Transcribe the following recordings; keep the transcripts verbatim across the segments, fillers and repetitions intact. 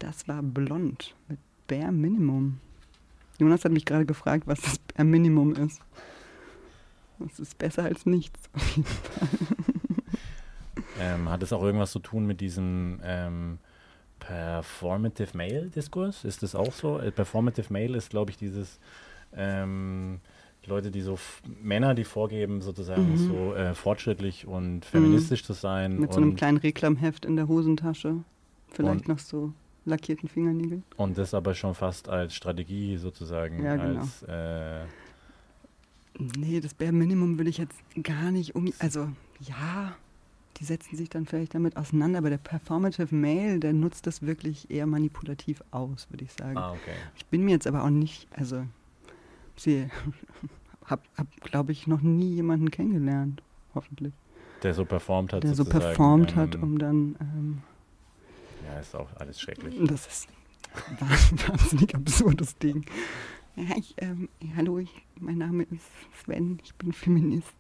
Das war Blond mit Bare Minimum. Jonas hat mich gerade gefragt, was das Bare Minimum ist. Das ist besser als nichts, auf jeden Fall. Ähm, hat es auch irgendwas zu tun mit diesem ähm, Performative Male-Diskurs? Ist das auch so? Äh, Performative Male ist, glaube ich, dieses ähm, Leute, die so f- Männer, die vorgeben, sozusagen Mhm. so äh, fortschrittlich und feministisch zu sein. Mit und, so einem kleinen Reklamheft in der Hosentasche. Vielleicht Und- noch so lackierten Fingernägeln. und das aber schon fast als Strategie sozusagen, Ja, genau. als äh, Nee, das Bare Minimum will ich jetzt gar nicht um... Also, ja, die setzen sich dann vielleicht damit auseinander, aber der Performative Male, der nutzt das wirklich eher manipulativ aus, würde ich sagen. ah, okay. Ich bin mir jetzt aber auch nicht... Also, sie hab, hab glaube ich, noch nie jemanden kennengelernt, hoffentlich, Der so performt hat der so sozusagen. performt hat, ähm, um dann... Ähm, ja, ist auch alles schrecklich. Das ist ein wahnsinnig absurdes Ding. Ja, ich, ähm, ja, hallo, ich, mein Name ist Sven, ich bin Feminist.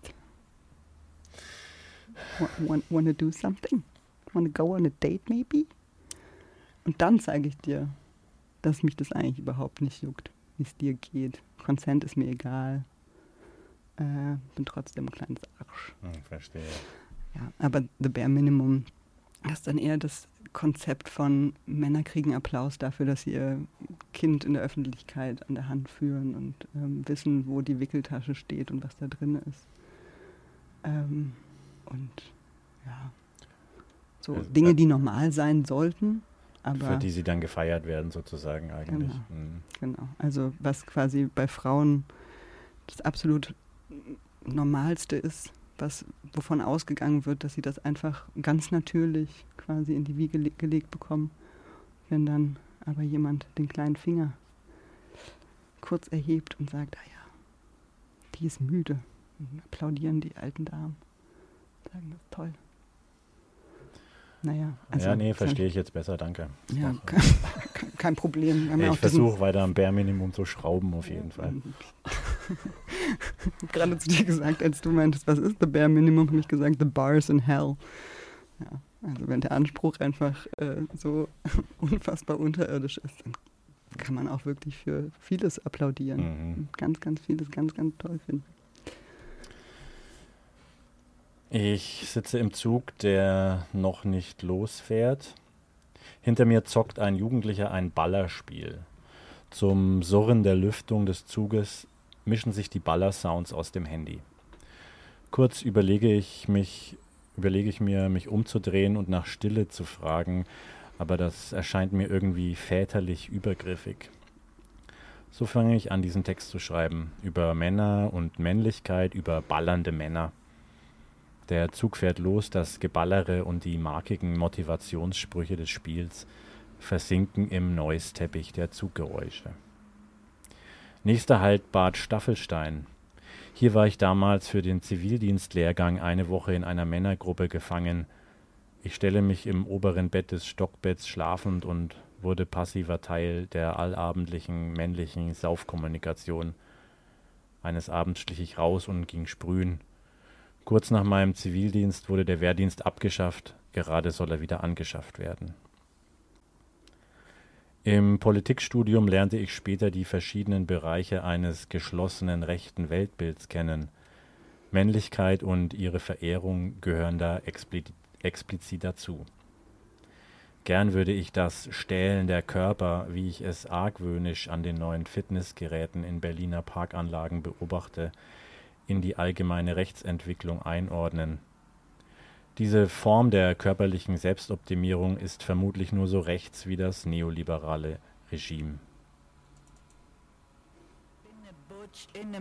Wa- Want, wanna do something? Wanna go on a date maybe? Und dann zeige ich dir, dass mich das eigentlich überhaupt nicht juckt, wie es dir geht. Consent ist mir egal. Äh, bin trotzdem ein kleines Arsch. Hm, verstehe. Ja, aber the bare minimum ist dann eher das Konzept von Männer kriegen Applaus dafür, dass sie ihr Kind in der Öffentlichkeit an der Hand führen und ähm, wissen, wo die Wickeltasche steht und was da drin ist. Ähm, und ja, so Also, Dinge, äh, die normal sein sollten, aber Für die sie dann gefeiert werden sozusagen eigentlich. Genau. Hm. genau, also was quasi bei Frauen das absolut Normalste ist, was, wovon ausgegangen wird, dass sie das einfach ganz natürlich quasi in die Wiege le- gelegt bekommen. Wenn dann aber jemand den kleinen Finger kurz erhebt und sagt, ah ja, die ist müde. Und applaudieren die alten Damen. Sagen, das ist toll. Naja, also... ja, nee, verstehe ich jetzt besser, danke. Ja, kein, kein Problem. Wir haben ja Ich auch diesen- versuche weiter am Bare Minimum zu schrauben auf jeden Fall. Ich habe gerade zu dir gesagt, als du meintest, was ist the bare minimum, habe ich gesagt, the bars in hell. Ja, also wenn der Anspruch einfach äh, so unfassbar unterirdisch ist, dann kann man auch wirklich für vieles applaudieren. Mhm. Und ganz, ganz vieles ganz, ganz toll finden. Ich sitze im Zug, der noch nicht losfährt. Hinter mir zockt ein Jugendlicher ein Ballerspiel. Zum Surren der Lüftung des Zuges mischen sich die Ballersounds aus dem Handy. Kurz überlege ich mich, überlege ich mir, mich umzudrehen und nach Stille zu fragen, aber das erscheint mir irgendwie väterlich übergriffig. So fange ich an, diesen Text zu schreiben, über Männer und Männlichkeit, über ballernde Männer. Der Zug fährt los, das Geballere und die markigen Motivationssprüche des Spiels versinken im Noise-Teppich der Zuggeräusche. Nächster Halt Bad Staffelstein. Hier war ich damals für den Zivildienstlehrgang eine Woche in einer Männergruppe gefangen. Ich stelle mich im oberen Bett des Stockbetts schlafend und wurde passiver Teil der allabendlichen männlichen Saufkommunikation. Eines Abends schlich ich raus und ging sprühen. Kurz nach meinem Zivildienst wurde der Wehrdienst abgeschafft, gerade soll er wieder angeschafft werden. Im Politikstudium lernte ich später die verschiedenen Bereiche eines geschlossenen rechten Weltbilds kennen. Männlichkeit und ihre Verehrung gehören da expli- explizit dazu. Gern würde ich das Stählen der Körper, wie ich es argwöhnisch an den neuen Fitnessgeräten in Berliner Parkanlagen beobachte, in die allgemeine Rechtsentwicklung einordnen. Diese Form der körperlichen Selbstoptimierung ist vermutlich nur so rechts wie das neoliberale Regime. Been a butch in the